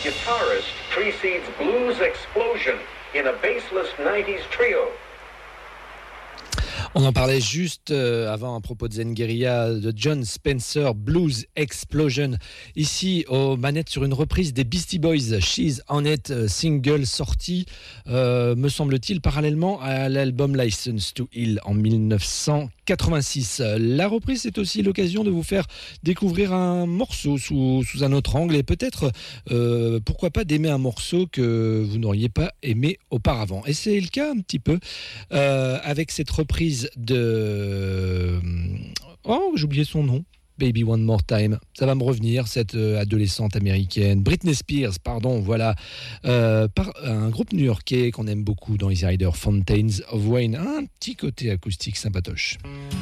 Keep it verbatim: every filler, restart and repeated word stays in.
guitarist precedes blues explosion in a baseless nineties trio. On en parlait juste euh, avant à propos de Zen Guerilla, de John Spencer, Blues Explosion. Ici, aux manettes sur une reprise des Beastie Boys, She's On It, euh, single sorti, euh, me semble-t-il, parallèlement à l'album License to Ill en dix-neuf cent quatre-vingt-six. La reprise, c'est aussi l'occasion de vous faire découvrir un morceau sous, sous un autre angle et peut-être, euh, pourquoi pas, d'aimer un morceau que vous n'auriez pas aimé auparavant. Et c'est le cas un petit peu euh, avec cette reprise de... Oh, j'ai oublié son nom. Baby One More Time, ça va me revenir, cette euh, adolescente américaine, Britney Spears, pardon, voilà, euh, par un groupe new-yorkais qu'on aime beaucoup dans Easy Rider, Fountains of Wayne, un petit côté acoustique sympatoche.